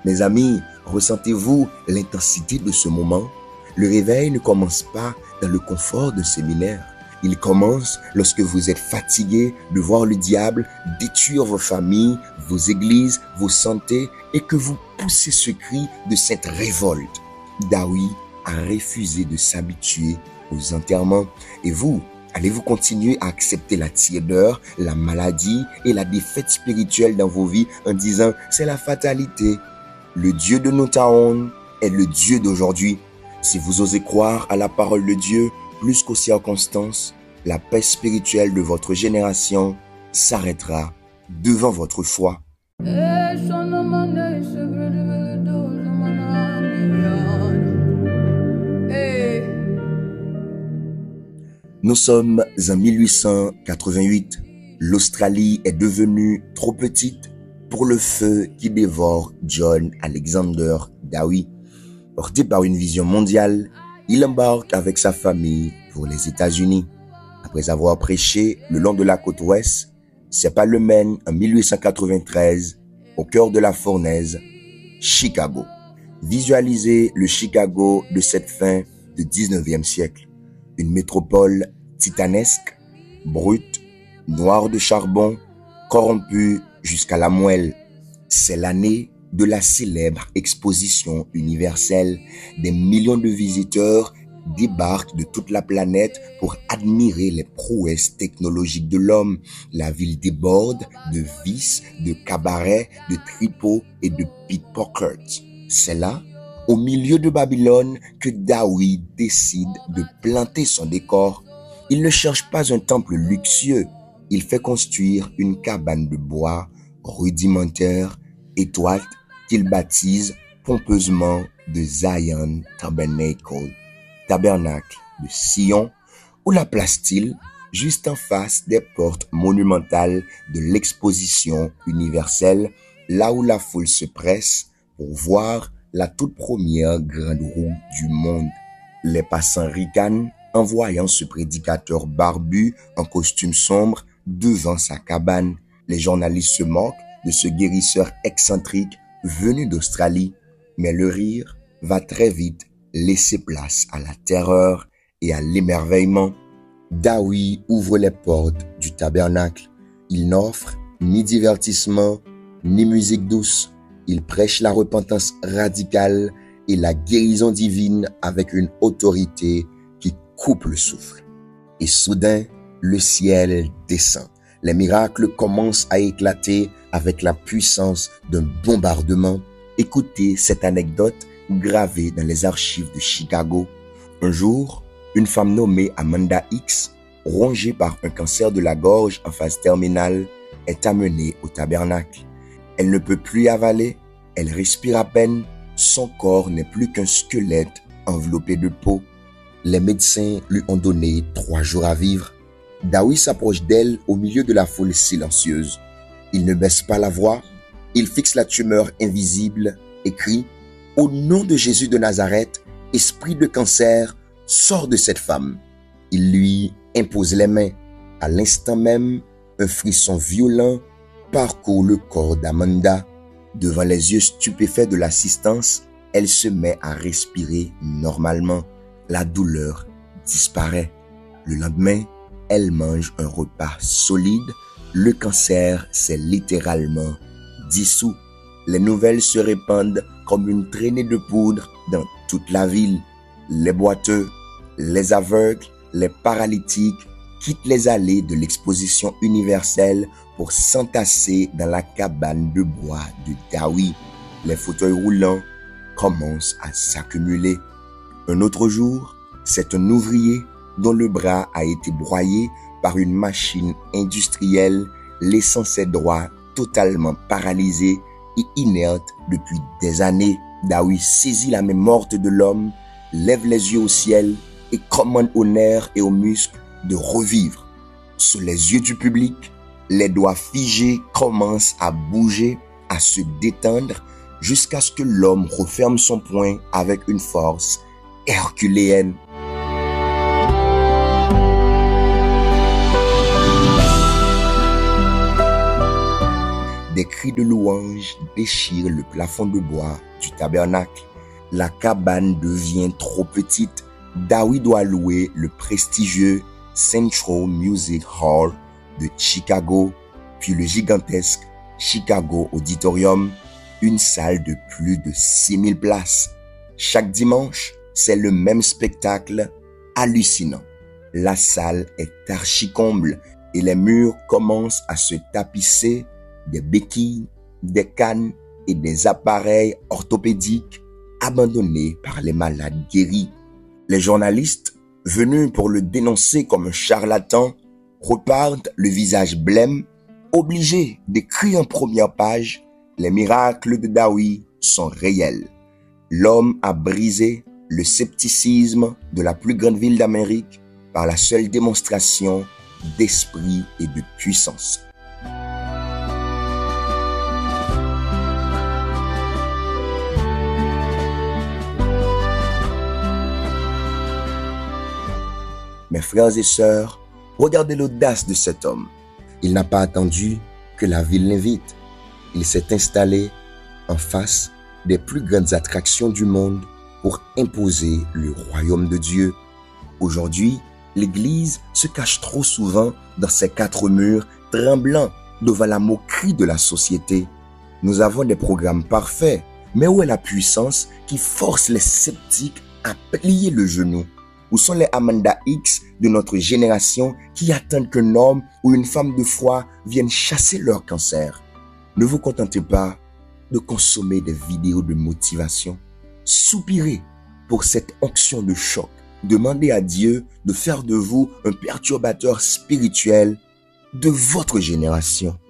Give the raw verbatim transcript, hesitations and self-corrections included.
Mes amis, ressentez-vous l'intensité de ce moment? Le réveil ne commence pas dans le confort d'un séminaire. Il commence lorsque vous êtes fatigué de voir le diable détruire vos familles, vos églises, vos santés et que vous poussez ce cri de cette révolte. Daoui a refusé de s'habituer aux enterrements. Et vous, allez-vous continuer à accepter la tiédeur, la maladie et la défaite spirituelle dans vos vies en disant « c'est la fatalité ». Le Dieu de Notaon est le Dieu d'aujourd'hui. Si vous osez croire à la parole de Dieu plus qu'aux circonstances, la paix spirituelle de votre génération s'arrêtera devant votre foi. Nous sommes en mille huit cent quatre-vingt-huit. L'Australie est devenue trop petite pour le feu qui dévore John Alexander Daoui. Porté par une vision mondiale, il embarque avec sa famille pour les États-Unis. Après avoir prêché le long de la côte ouest, Sepa le mène en mille huit cent quatre-vingt-treize au cœur de la fournaise, Chicago. Visualisez le Chicago de cette fin du dix-neuvième siècle. Une métropole titanesque, brute, noire de charbon, corrompue jusqu'à la moelle. C'est l'année de la célèbre exposition universelle. Des millions de visiteurs débarquent de toute la planète pour admirer les prouesses technologiques de l'homme. La ville déborde de vices, de cabarets, de tripots et de pickpockets. C'est là, au milieu de Babylone, que Daoui décide de planter son décor. Il ne cherche pas un temple luxueux. Il fait construire une cabane de bois rudimentaire, étroite, qu'il baptise pompeusement de Zion Tabernacle, tabernacle de Sion, où la place-t-il juste en face des portes monumentales de l'exposition universelle, là où la foule se presse pour voir la toute première grande roue du monde. Les passants ricanent en voyant ce prédicateur barbu en costume sombre devant sa cabane. Les journalistes se moquent de ce guérisseur excentrique venu d'Australie, mais le rire va très vite laisser place à la terreur et à l'émerveillement. Daoui ouvre les portes du tabernacle. Il n'offre ni divertissement, ni musique douce. Il prêche la repentance radicale et la guérison divine avec une autorité qui coupe le souffle. Et soudain, le ciel descend. Les miracles commencent à éclater avec la puissance d'un bombardement. Écoutez cette anecdote gravée dans les archives de Chicago. Un jour, une femme nommée Amanda X, rongée par un cancer de la gorge en phase terminale, est amenée au tabernacle. Elle ne peut plus avaler, elle respire à peine, son corps n'est plus qu'un squelette enveloppé de peau. Les médecins lui ont donné trois jours à vivre. Daoui s'approche d'elle au milieu de la foule silencieuse. Il ne baisse pas la voix, il fixe la tumeur invisible et crie « Au nom de Jésus de Nazareth, esprit de cancer, sors de cette femme !» Il lui impose les mains. À l'instant même, un frisson violent parcourt le corps d'Amanda. Devant les yeux stupéfaits de l'assistance, elle se met à respirer normalement. La douleur disparaît. Le lendemain, elle mange un repas solide. Le cancer s'est littéralement dissous. Les nouvelles se répandent comme une traînée de poudre dans toute la ville. Les boiteux, les aveugles, les paralytiques quittent les allées de l'exposition universelle pour s'entasser dans la cabane de bois de Daoui. Les fauteuils roulants commencent à s'accumuler. Un autre jour, c'est un ouvrier dont le bras a été broyé par une machine industrielle, laissant ses doigts totalement paralysés et inertes depuis des années. Daoui saisit la main morte de l'homme, lève les yeux au ciel et commande aux nerfs et aux muscles de revivre. Sous les yeux du public, les doigts figés commencent à bouger, à se détendre, jusqu'à ce que l'homme referme son poing avec une force herculéenne. Des Des cris de louange déchirent le plafond de bois du tabernacle. La cabane devient trop petite. Dowie doit louer le prestigieux Central Music Hall de Chicago, puis le gigantesque Chicago Auditorium, une salle de plus de six mille places. Chaque dimanche, c'est le même spectacle hallucinant. La salle est archi-comble et les murs commencent à se tapisser des béquilles, des cannes et des appareils orthopédiques abandonnés par les malades guéris. Les journalistes, venus pour le dénoncer comme un charlatan, repartent le visage blême, obligés d'écrire en première page: les miracles de Dowie sont réels. L'homme a brisé le scepticisme de la plus grande ville d'Amérique par la seule démonstration d'esprit et de puissance. Mes frères et sœurs, regardez l'audace de cet homme. Il n'a pas attendu que la ville l'invite. Il s'est installé en face des plus grandes attractions du monde pour imposer le royaume de Dieu. Aujourd'hui, l'Église se cache trop souvent dans ses quatre murs, tremblant devant la moquerie de la société. Nous avons des programmes parfaits, mais où est la puissance qui force les sceptiques à plier le genou? Où sont les Amanda X de notre génération qui attendent qu'un homme ou une femme de foi vienne chasser leur cancer? Ne vous contentez pas de consommer des vidéos de motivation. Soupirez pour cette onction de choc. Demandez à Dieu de faire de vous un perturbateur spirituel de votre génération.